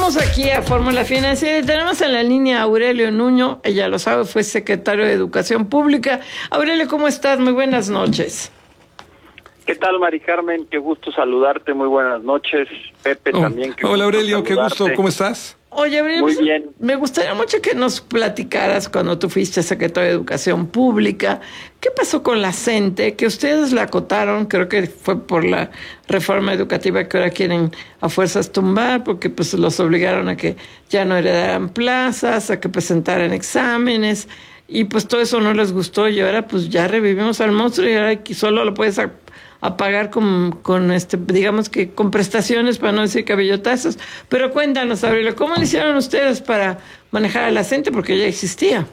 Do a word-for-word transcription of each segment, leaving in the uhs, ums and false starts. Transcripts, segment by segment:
Regresamos aquí a Fórmula Financiera y tenemos en la línea a Aurelio Nuño, ella lo sabe, fue secretario de Educación Pública. Aurelio, ¿cómo estás? Muy buenas noches. ¿Qué tal, Mari Carmen? Qué gusto saludarte, muy buenas noches. Pepe oh, también. Qué hola Aurelio, saludarte. qué gusto, ¿cómo estás? Oye, Aurelio, muy pues, bien. Me gustaría mucho que nos platicaras cuando tú fuiste secretario de Educación Pública. ¿Qué pasó con la CENTE? Que ustedes la acotaron, creo que fue por la reforma educativa que ahora quieren a fuerzas tumbar, porque pues los obligaron a que ya no heredaran plazas, a que presentaran exámenes, y pues todo eso no les gustó, y ahora pues ya revivimos al monstruo, y ahora solo lo puedes a, a pagar con, con este, digamos que con prestaciones, para no decir cabellotazos. Pero cuéntanos, Aurelio, ¿cómo le hicieron ustedes para manejar a la CENTE? Porque ya existía.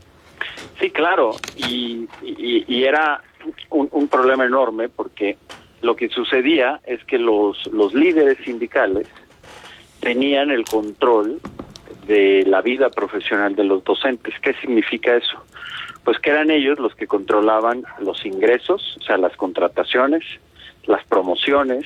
Sí, claro, y, y, y era un, un problema enorme, porque lo que sucedía es que los, los líderes sindicales tenían el control de la vida profesional de los docentes. ¿Qué significa eso? Pues que eran ellos los que controlaban los ingresos, o sea, las contrataciones, las promociones,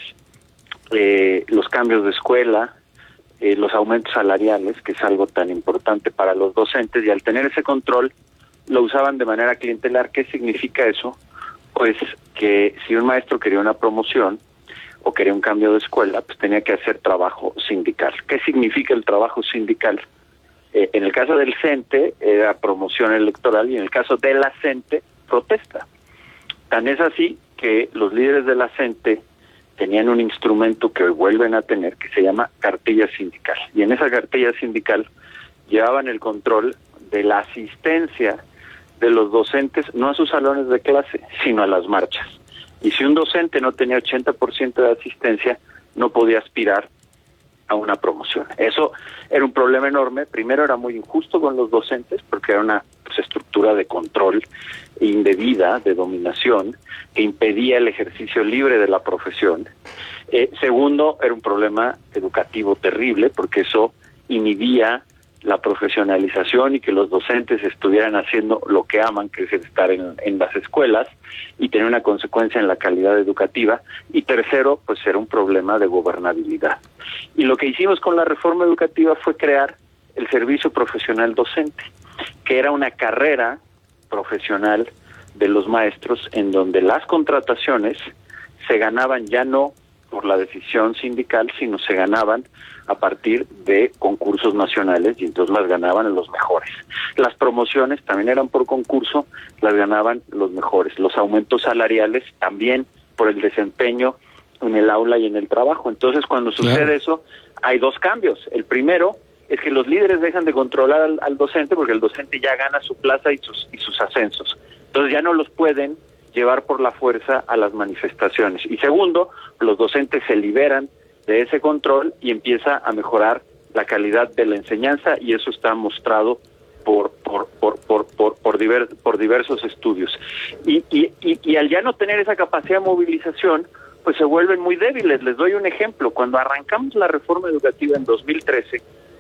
eh, los cambios de escuela, eh, los aumentos salariales, que es algo tan importante para los docentes, y al tener ese control lo usaban de manera clientelar. ¿Qué significa eso? Pues que si un maestro quería una promoción o quería un cambio de escuela, pues tenía que hacer trabajo sindical. ¿Qué significa el trabajo sindical? Eh, en el caso del CENTE era promoción electoral, y en el caso de la CENTE, protesta. Tan es así que los líderes de la CENTE tenían un instrumento que hoy vuelven a tener, que se llama cartilla sindical. Y en esa cartilla sindical llevaban el control de la asistencia de los docentes, no a sus salones de clase, sino a las marchas. Y si un docente no tenía ochenta por ciento de asistencia, no podía aspirar a una promoción. Eso era un problema enorme. Primero, era muy injusto con los docentes, porque era una pues, estructura de control indebida, de dominación, que impedía el ejercicio libre de la profesión. Eh, segundo, era un problema educativo terrible, porque eso inhibía la profesionalización y que los docentes estuvieran haciendo lo que aman, que es estar en, en las escuelas, y tener una consecuencia en la calidad educativa. Y tercero, pues era un problema de gobernabilidad. Y lo que hicimos con la reforma educativa fue crear el servicio profesional docente, que era una carrera profesional de los maestros, en donde las contrataciones se ganaban ya no por la decisión sindical, sino se ganaban a partir de concursos nacionales, y entonces las ganaban los mejores. Las promociones también eran por concurso, las ganaban los mejores. Los aumentos salariales también por el desempeño en el aula y en el trabajo. Entonces, cuando sucede claro. eso, hay dos cambios. El primero es que los líderes dejan de controlar al, al docente, porque el docente ya gana su plaza y sus, y sus ascensos. Entonces ya no los pueden llevar por la fuerza a las manifestaciones. Y segundo, los docentes se liberan de ese control y empieza a mejorar la calidad de la enseñanza, y eso está mostrado por por por por por por, diver, por diversos estudios. Y, y, y, y al ya no tener esa capacidad de movilización, pues se vuelven muy débiles. Les doy un ejemplo. Cuando arrancamos la reforma educativa en dos mil trece,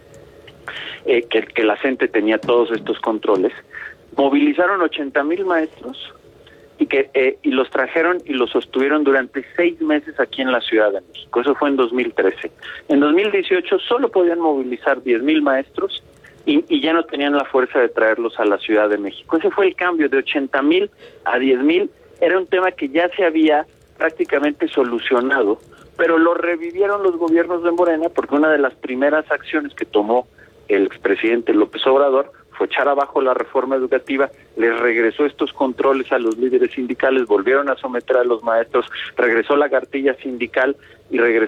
eh, que, que la CENTE tenía todos estos controles, movilizaron ochenta mil maestros, y que eh, y los trajeron y los sostuvieron durante seis meses aquí en la Ciudad de México. Eso fue en dos mil trece. En dos mil dieciocho solo podían movilizar diez mil maestros, y, y ya no tenían la fuerza de traerlos a la Ciudad de México. Ese fue el cambio de ochenta mil a diez mil. Era un tema que ya se había prácticamente solucionado, pero lo revivieron los gobiernos de Morena, porque una de las primeras acciones que tomó el expresidente López Obrador fue echar abajo la reforma educativa, les regresó estos controles a los líderes sindicales, volvieron a someter a los maestros, regresó la cartilla sindical y regresó